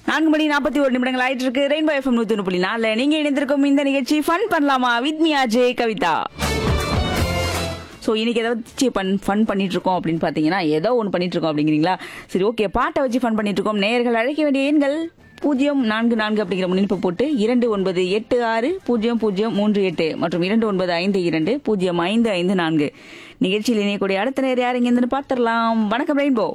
4:41 ஆயிட்டு இருக்கு. Rainbow FM 101.4 நீங்க இணைந்திருக்கும் இந்த நிகழ்ச்சி ஃபன் பண்ணலாமா with me Ajay Kavitha. So இன்னைக்கு எதை வச்சு ஃபன் பண்ணிட்டு இருக்கோம் அப்படின்னு பார்த்தீங்கன்னா ஏதோ ஒன்று பண்ணிட்டு இருக்கோம் அப்படிங்கிறீங்களா? சரி, ஓகே, பாட்டை வச்சு ஃபன் பண்ணிட்டு இருக்கோம். நேயர்கள் அழைக்க வேண்டிய எண்கள் 044 அப்படிங்கிற முன்னிப்பு போட்டு 29860038 மற்றும் 2952055554 நிகழ்ச்சியில் இணையக்கூடிய அடுத்த நேர் யார் இருந்து பார்த்துடலாம். வணக்கம் ரெயின்போ.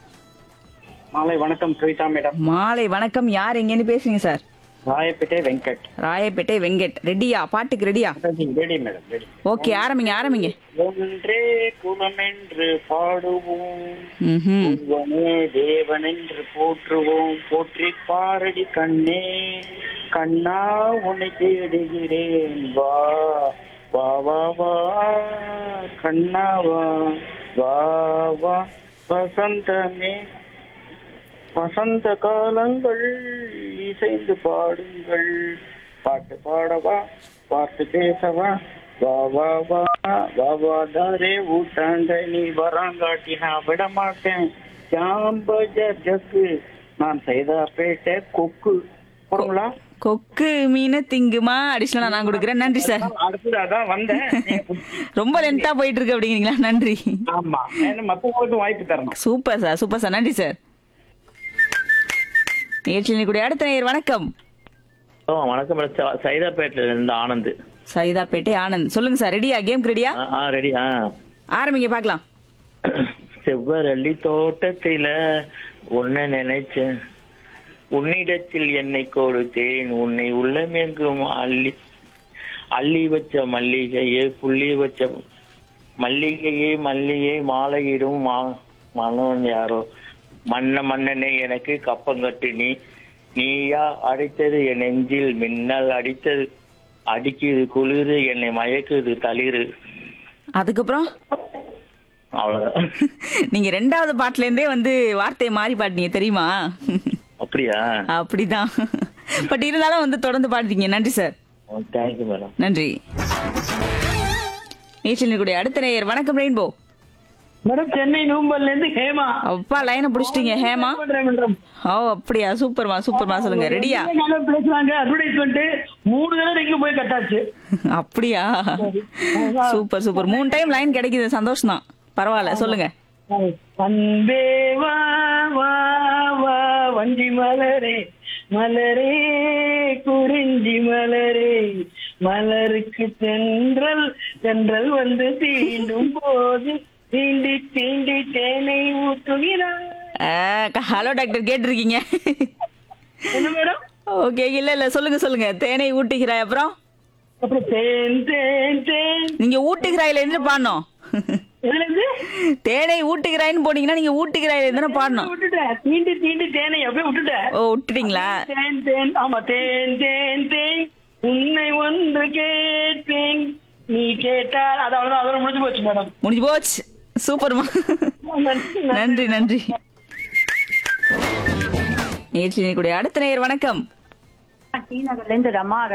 மாலை வணக்கம் கவிதா மேடம். மாலை வணக்கம். யார் எங்கேன்னு பேசுறீங்க சார்? ராயப்பேட்டை வெங்கட். ராயப்பேட்டை வெங்கட். ரெடியா? பாட்டுக்கு ரெடியா? Ready madam, ready. ஓகே, ஆரம்பிங்க. ஒன்றே குலம் என்று பாடுவோம், ம்ஹும். ஒருவனே தேவன் என்று போற்றுவோம். போற்றி பாரடி கண்ணே, கண்ணா உன்னை தேடுகிறேன். வா வா வா வா கண்ணா வா வா வா. வசந்தமே வசந்த காலங்கள் இசைந்து பாடுங்கள். பாட்டு பாடவா, பாட்டு பேசவா, வா வா வா வா வா. தாரே ஊட்டாண்ட நீ வராங்காட்டி நான் விட மாட்டேன். ஜாம்பஜர் ஜக்கு நான் சைதாப்பேட்டை கொக்கு. போடுங்களா? கொக்கு மீன் திங்குமா? அடிஷனலா நான் கொடுக்குறேன். நன்றி சார். அடுத்தது அதான் வந்தேன். ரொம்ப லென்த்தா போயிட்டு இருக்கு அப்படிங்கிறீங்களா? நன்றி. ஆமா, மத்தவங்களுக்கு வாய்ப்பு தரணும். Super sir. நன்றி சார். நிகழ்ச்சியில் கூடிய அடுத்த நேயர் வணக்கம். வணக்கம் மேடம். சைதாப்பேட்டையில இருந்து ஆனந்த். சைதாப்பேட்டை ஆனந்த். சொல்லுங்க சார், ரெடியா? கேம்க்கு ரெடியா? ரெடி. ஆரம்பிங்க பார்க்கலாம். செவ்வரளி தோட்டத்தில உன்னை நினைச்சேன், உன்னிடத்தில் என்னை கொடுத்தேன், உன்னை உள்ளமெங்கும் அள்ளி வச்ச மல்லிகையே, புள்ளி வச்ச மல்லிகையே, மல்லிகை மாலையிடும் மனோன் யாரோ, மன்னனே எனக்கு கப்பங்கட்டு நீயா அடித்தது என் நெஞ்சில் மின்னல் அடித்தது, அடிக்குது குளிரு என்னை மயக்குது தளிரு. அதுக்கப்புறம் அவ்வளவுதான். நீங்க ரெண்டாவது பாட்டுல இருந்தே வார்த்தையை மாறி பாட்டீங்க தெரியுமா? அப்படியா? அப்படிதான். பட் இருந்தாலும் தொடர்ந்து பாடுறீங்க. நன்றி சார். Thank you madam. நன்றி. நீச்சல் கூடிய அடுத்த நேயர் வணக்கம் ரெயின்போ. மேடம், சென்னை நூம்பல்ல இருந்து ஹேமா. அப்பா, லைனை புடிச்சிட்டீங்க ஹேமா. ஓ அப்படியா? சூப்பர்மா. சொல்லுங்க, ரெடியா? பேசுறாங்க. அட்வர்டைஸ்மெண்ட் 3 தடவை இங்க போய் கட்டாச்சு. அப்படியா? சூப்பர் 3 டைம் லைன் கிடைக்குது. சந்தோஷம் தான். பரவாயில்ல, சொல்லுங்க. அன்பே வா வா வா வஞ்சி மலரே மலரே குறிஞ்சி மலரே, மலருக்கு தென்றல் வந்து தீண்டும் போது தீண்டி தீண்டி தேனை ஊற்றுகிறார். ஹலோ டாக்டர் கேட்டிருக்கீங்க? என்ன மேடம்? ஓகே, இல்ல சொல்லுங்க. தேனை ஊட்டுகிறாய். அப்புறம் தேன் தேன் தேன். நீங்க ஊட்டுகிறாயில இருந்து பாடணும். தேனை ஊட்டுகிறாயின்னு போனீங்கன்னா நீங்க ஊட்டுகிறாயில இருந்து பாடணும். விட்டுட்டேன். தீண்டி தீண்டி தேனை அப்படியே விட்டுட்டேன். ஓ, விட்டுட்டீங்களா? தேன் தேன். ஆமா, தேன் தேன் தேன். உன்னை ஒன்று கேட்பேன், நீ கேட்டால். அதாவது அதோட முடிஞ்சு போச்சு மேடம். முடிஞ்சு போச்சு. சூப்பர்மா. நன்றி. நிகழ்ச்சி கூடிய அடுத்த நேயர் வணக்கம். டி நகர்ல இருந்து ரமா